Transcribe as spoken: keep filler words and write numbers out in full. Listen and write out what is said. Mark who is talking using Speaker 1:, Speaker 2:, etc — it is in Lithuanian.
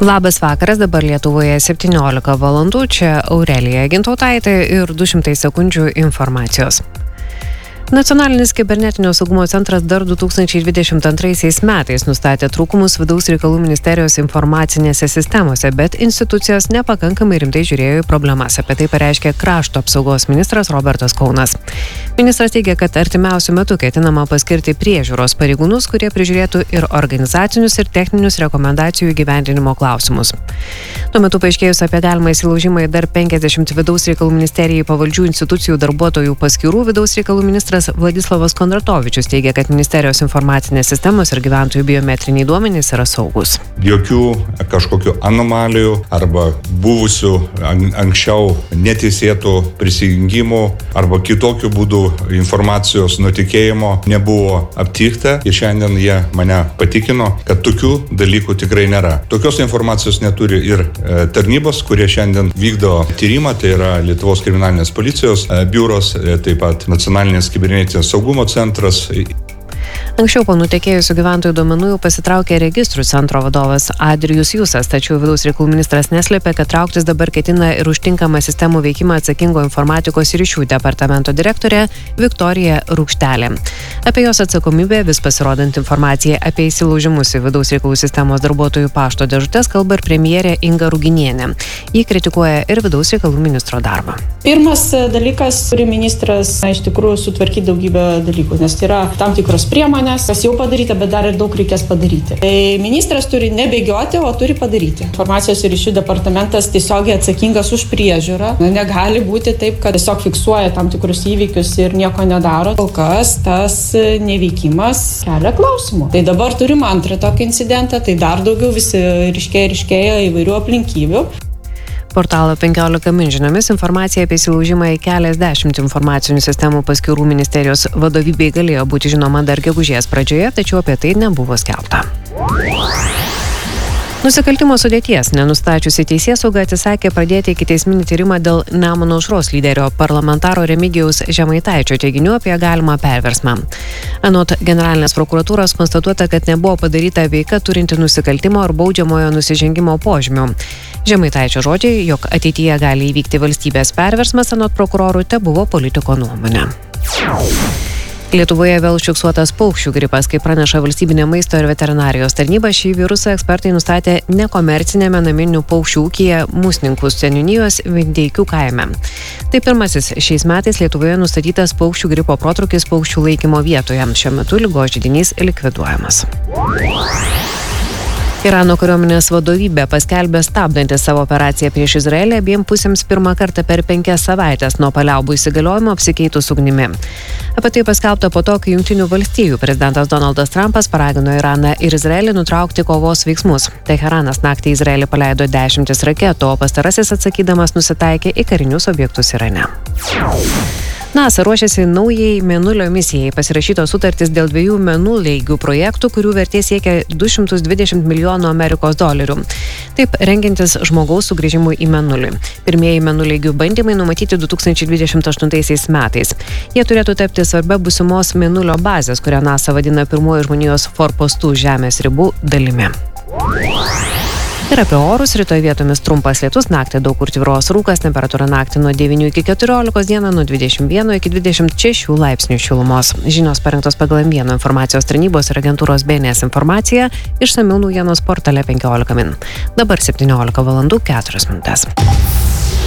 Speaker 1: Labas vakaras, dabar Lietuvoje septyniolika valandų, čia Aurelija Gintautaitė ir du šimtai sekundžių informacijos. Nacionalinis kibernetinio saugumo centras dar du tūkstančiai dvidešimt antraisiais metais nustatė trūkumus vidaus reikalų ministerijos informacinėse sistemose, bet institucijos nepakankamai rimtai žiūrėjo į problemas. Apie tai pareiškė krašto apsaugos ministras Robertas Kaunas. Ministras teigia, kad artimiausiu metu ketinama paskirti priežiūros pareigūnus, kurie prižiūrėtų ir organizacinius ir techninius rekomendacijų įgyvendinimo klausimus. Tuo metu paaiškėjus apie galimą įsilaužimą į dar penkiasdešimt vidaus reikalų ministerijai pavaldžių institucijų darbuotojų paskyrų, vidaus reikalų ministras Vladislavas Kondratovičius teigia, kad ministerijos informacinės sistemos ir gyventojų biometriniai duomenys yra saugus.
Speaker 2: Jokių kažkokių anomalijų arba buvusių an, anksčiau neteisėtų prisijungimų arba kitokių būdų informacijos nutekėjimo nebuvo aptikta ir šiandien jie mane patikino, kad tokių dalykų tikrai nėra. Tokios informacijos neturi ir e, tarnybos, kurie šiandien vykdo tyrimą, tai yra Lietuvos kriminalinės policijos e, biuros, e, taip pat nacionalinės kibernetinio saugumo centras.
Speaker 1: Anksčiau po nutekėjusių gyventojų duomenų jau pasitraukė registrų centro vadovas Adrijus Jusas, tačiau vidaus reikalų ministras neslėpė, kad trauktis dabar ketina ir užtinkamą sistemų veikimą atsakingo informatikos ryšių departamento direktorė Viktorija Rūkštelė. Apie jos atsakomybę vis pasirodant informaciją apie įsilaužimus į vidaus reikalų sistemos darbuotojų pašto dėžutes kalba ir premjerė Inga Ruginienė. Ji kritikuoja ir vidaus reikalų ministro darbą.
Speaker 3: Pirmas dalykas, turi ministras na, iš tikrųjų sutvarkyti daugybę dalykų, nes tai yra tam tikros priemonės, kas jau padaryta, bet dar ir daug reikės padaryti. Tai ministras turi nebėgioti, o turi padaryti. Informacijos ir ryšių departamentas tiesiogiai atsakingas už priežiūrą. Negali būti taip, kad tiesiog fiksuoja tam tikrus įvykius ir nieko nedaro. Kol kas tas neveikimas kelia klausimų. Tai dabar turim antrą tokį incidentą, tai dar daugiau visi ryškėja ryškėja įvairių aplinkybių.
Speaker 1: Portalo penkiolika min žiniomis informacija apie įsilaužimą į keliasdešimt informacinių sistemų paskirų ministerijos vadovybei galėjo būti žinoma dar gegužės pradžioje, tačiau apie tai nebuvo skelbta. Nusikaltimo sudėties nenustačiusi teisėsauga atsisakė pradėti ikiteisminį tyrimą dėl Nemuno aušros lyderio parlamentaro Remigijaus Žemaitaičio teiginių apie galimą perversmą. Anot generalinės prokuratūros konstatuota, kad nebuvo padaryta veika turinti nusikaltimo ar baudžiamojo nusižengimo požymių. Žemaitaičio žodžiai, jog ateityje gali įvykti valstybės perversmas, anot prokurorų, tebuvo politiko nuomonė. Lietuvoje vėl užfiksuotas paukščių gripas, kaip praneša valstybinė maisto ir veterinarijos tarnyba. Šį virusą ekspertai nustatė nekomercinėme naminių paukščių ūkyje Musninkų seniūnijos Vindeikių kaime. Tai pirmasis šiais metais Lietuvoje nustatytas paukščių gripo protrūkis paukščių laikymo vietoje. Šiuo metu ligos židinys likviduojamas. Irano kariuomenės vadovybė paskelbė stabdanti savo operaciją prieš Izraelį abiem pusėms pirmą kartą per penkias savaitės nuo paliaubų įsigaliojimo apsikeitus ugnimi. Apie tai paskelbta po to, kai Jungtinių valstijų prezidentas Donaldas Trumpas paragino Iraną ir Izraelį nutraukti kovos veiksmus. Teheranas naktį Izraelį paleido dešimtis raketų, o pastarasis atsakydamas nusitaikė į karinius objektus Irane. NASA ruošiasi naujai Mėnulio misijai. Pasirašytos sutartys dėl dviejų mėnulaigių projektų, kurių vertė siekia du šimtus dvidešimt milijonų Amerikos dolerių. Taip, rengiantis žmogaus sugrįžimui į Mėnulį. Pirmieji mėnulaigių bandymai numatyti du tūkstančiai dvidešimt aštuntaisiais metais. Jie turėtų tapti svarbia būsimos Mėnulio bazės, kurią NASA vadina pirmuoju žmonijos forpostų žemės ribų dalimi. Ir apie orus, rytoj vietomis trumpas lietus, naktį daug kur tvyros rūkas, temperatūra naktį nuo devynių iki keturiolikos, dieną nuo dvidešimt vieno iki dvidešimt šešių laipsnių šilumos. Žinios parengtos pagal M vieno informacijos tarnybos ir agentūros B N S informaciją, išsamiau naujienos portale penkiolika min. Dabar septyniolika valandų keturios minutės.